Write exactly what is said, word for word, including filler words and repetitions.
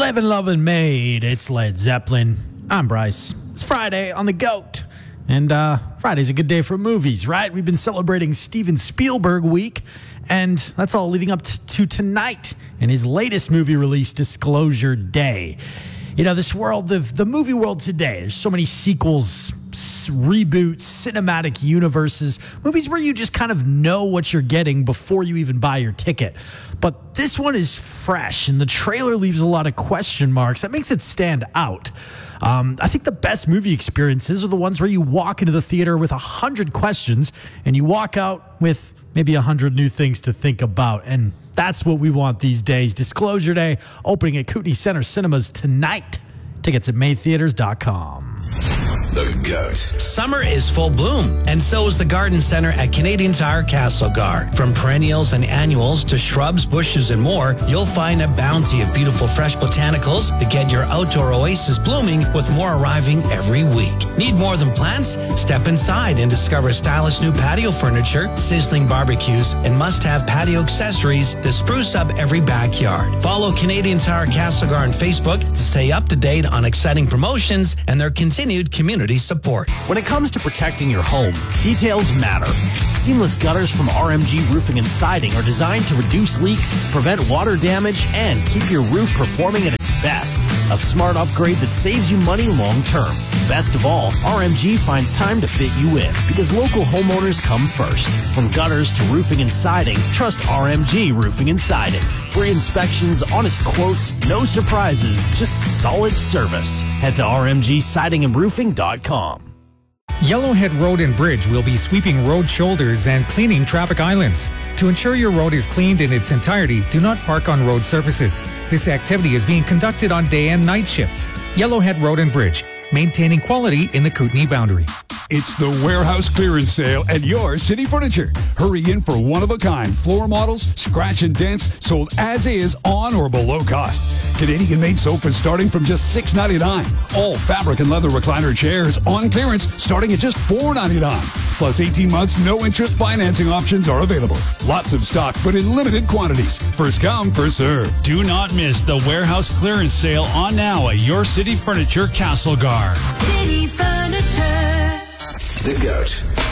Living, loving, made. It's Led Zeppelin. I'm Bryce. It's Friday on the GOAT. And uh, Friday's a good day for movies, right? We've been celebrating Steven Spielberg week, and that's all leading up to, to tonight and his latest movie release, Disclosure Day. You know, this world, the, the movie world today, there's so many sequels, s- reboots, cinematic universes, movies where you just kind of know what you're getting before you even buy your ticket. But this one is fresh, and the trailer leaves a lot of question marks. That makes it stand out. Um, I think the best movie experiences are the ones where you walk into the theater with a hundred questions and you walk out with maybe a hundred new things to think about. And that's what we want these days. Disclosure Day opening at Kootenai Center Cinemas tonight. Tickets at may theaters dot com. The GOAT. Summer is full bloom, and so is the Garden Center at Canadian Tire Castlegar. From perennials and annuals to shrubs, bushes, and more, you'll find a bounty of beautiful fresh botanicals to get your outdoor oasis blooming, with more arriving every week. Need more than plants? Step inside and discover stylish new patio furniture, sizzling barbecues, and must-have patio accessories to spruce up every backyard. Follow Canadian Tire Castlegar on Facebook to stay up to date on exciting promotions and their continued community support. When it comes to protecting your home, details matter. Seamless gutters from R M G Roofing and Siding are designed to reduce leaks, prevent water damage, and keep your roof performing at its best. A smart upgrade that saves you money long term. Best of all, R M G finds time to fit you in, because local homeowners come first. From gutters to roofing and siding, trust R M G Roofing and Siding. Free inspections, honest quotes, no surprises, just solid service. Head to R M G siding and roofing dot com. Yellowhead Road and Bridge will be sweeping road shoulders and cleaning traffic islands. To ensure your road is cleaned in its entirety, do not park on road surfaces. This activity is being conducted on day and night shifts. Yellowhead Road and Bridge, maintaining quality in the Kootenai boundary. It's the warehouse clearance sale at your City Furniture. Hurry in for one-of-a-kind floor models, scratch and dents, sold as is on or below cost. Canadian-made sofas starting from just six ninety-nine. All fabric and leather recliner chairs on clearance starting at just four ninety-nine. Plus eighteen months, no interest financing options are available. Lots of stock, but in limited quantities. First come, first serve. Do not miss the warehouse clearance sale on now at your City Furniture Castlegar. City Furniture. The GOAT.